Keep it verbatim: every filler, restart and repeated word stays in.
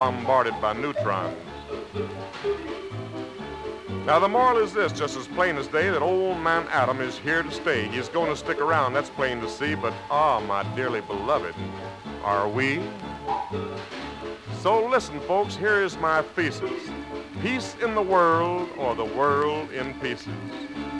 bombarded by neutrons. Now, the moral is this, just as plain as day, that old man Adam is here to stay. He's going to stick around, that's plain to see, but ah, my dearly beloved, are we? So listen, folks, here is my thesis. Peace in the world, or the world in pieces.